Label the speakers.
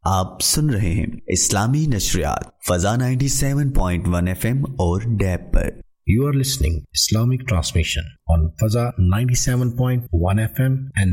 Speaker 1: आप सुन रहे हैं इस्लामी नशरियात फजा 97.1 FM और डैब पर।
Speaker 2: You are listening Islamic transmission on Faza 97.1 FM and